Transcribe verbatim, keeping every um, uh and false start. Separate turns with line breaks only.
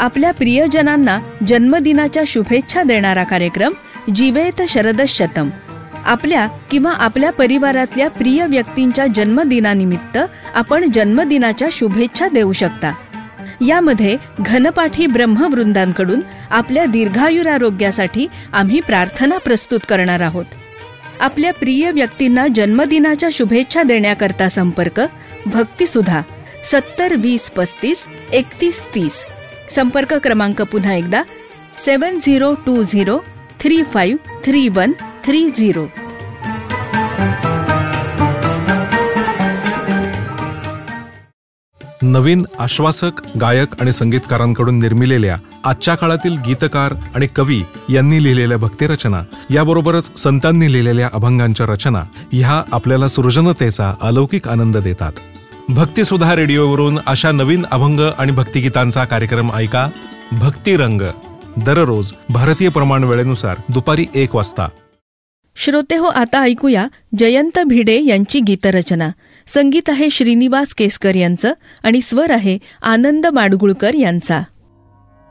आपल्या प्रियजनांना जन्मदिनाच्या शुभेच्छा देणारा कार्यक्रम जीवेत शरदशतम. आपल्या किंवा आपल्या परिवारातल्या प्रिय व्यक्तींच्या जन्मदिनानिमित्त आपण जन्मदिनाच्या शुभेच्छा देऊ शकता. यामध्ये घनपाठी ब्रह्मवृंदांकडून आपल्या दीर्घायुरारोग्यासाठी आम्ही प्रार्थना प्रस्तुत करणार आहोत. आपल्या प्रिय व्यक्तींना जन्मदिनाच्या शुभेच्छा देण्याकरता संपर्क भक्तिसुधा सत्तर वीस पस्तीस एकतीस तीस. संपर्क क्रमांक पुन्हा एकदा सेवन zero to zero three five three one three zero.
नवीन आश्वासक गायक आणि संगीतकारांकडून निर्मिलेल्या आजच्या काळातील गीतकार आणि कवी यांनी लिहिलेल्या भक्तिरचना याबरोबरच संतांनी लिहिलेल्या अभंगांच्या रचना ह्या आपल्याला सृजनतेचा अलौकिक आनंद देतात. भक्तिसुधा रेडिओवरून अशा नवीन अभंग आणि भक्तिगीतांचा कार्यक्रम ऐका. भक्तिरंग दररोज भारतीय प्रमाण वेळेनुसार दुपारी एक वाजता.
श्रोते हो, आता ऐकूया जयंत भिडे यांची गीतरचना. संगीत आहे श्रीनिवास केसकर यांचं आणि स्वर आहे आनंद माडगुळकर यांचा.